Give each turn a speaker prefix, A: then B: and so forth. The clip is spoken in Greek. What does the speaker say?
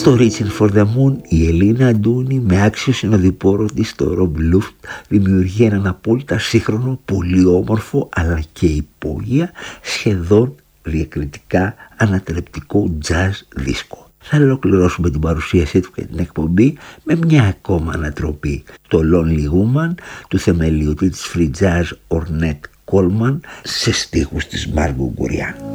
A: Στο Reaching for the Moon η Ελίνα Αντούνη με άξιο συνοδοιπόρο της το Rob Luft δημιουργεί έναν απόλυτα σύγχρονο, πολύ όμορφο αλλά και υπόγεια, σχεδόν διακριτικά ανατρεπτικό jazz δίσκο. Θα ολοκληρώσουμε την παρουσίασή του και την εκπομπή με μια ακόμα ανατροπή, το Lonely Woman του θεμελιωτή της free jazz Ornette Coleman σε στίχους της Margot Guryan.